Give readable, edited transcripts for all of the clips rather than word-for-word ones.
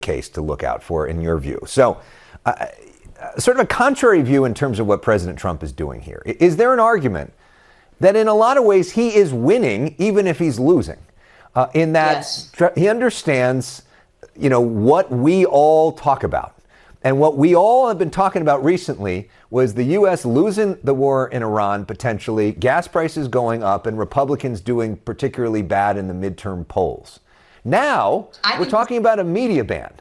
case to look out for, in your view? So sort of a contrary view in terms of what President Trump is doing here. Is there an argument that in a lot of ways he is winning even if he's losing? In that Yes. He understands, what we all talk about. And what we all have been talking about recently was the U.S. losing the war in Iran, potentially, gas prices going up, and Republicans doing particularly bad in the midterm polls. Now, we're talking about a media ban.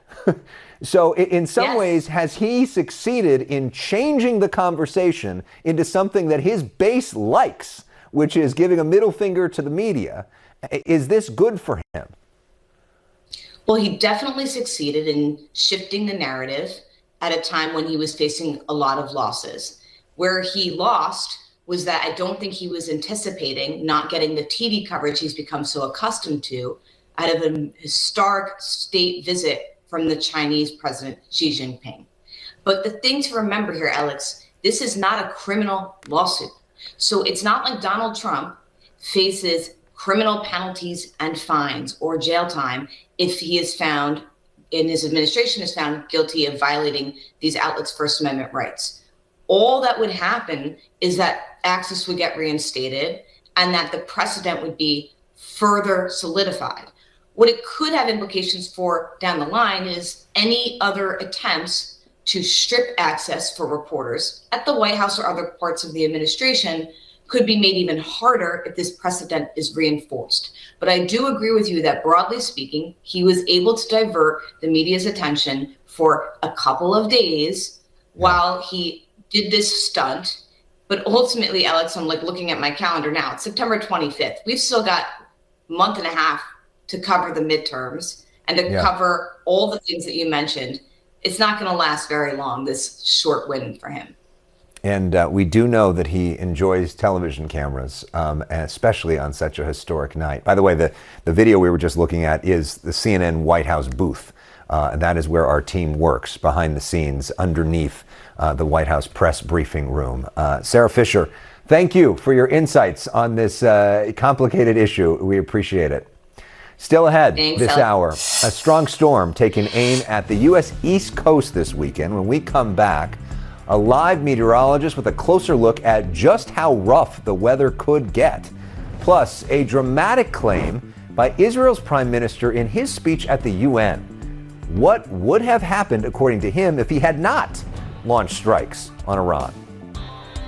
So in some ways, has he succeeded in changing the conversation into something that his base likes, which is giving a middle finger to the media? Is this good for him? Well, he definitely succeeded in shifting the narrative at a time when he was facing a lot of losses. Where he lost was that I don't think he was anticipating not getting the TV coverage he's become so accustomed to out of a historic state visit from the Chinese President Xi Jinping. But the thing to remember here, Alex, this is not a criminal lawsuit. So it's not like Donald Trump faces criminal penalties and fines or jail time if he is found, and his administration is found guilty of violating these outlets' First Amendment rights. All that would happen is that access would get reinstated and that the precedent would be further solidified. What it could have implications for down the line is any other attempts to strip access for reporters at the White House or other parts of the administration could be made even harder if this precedent is reinforced. But I do agree with you that, broadly speaking, he was able to divert the media's attention for a couple of days while he did this stunt. But ultimately, Alex, I'm looking at my calendar now. It's September 25th. We've still got a month and a half to cover the midterms and to cover all the things that you mentioned. It's not going to last very long, this short win for him. And we do know that he enjoys television cameras, especially on such a historic night. By the way, the video we were just looking at is the CNN White House booth. And that is where our team works, behind the scenes, underneath the White House press briefing room. Sarah Fisher, thank you for your insights on this complicated issue. We appreciate it. Still ahead this hour, a strong storm taking aim at the U.S. East Coast this weekend. When we come back, a live meteorologist with a closer look at just how rough the weather could get. Plus, a dramatic claim by Israel's prime minister in his speech at the UN. What would have happened, according to him, if he had not launched strikes on Iran?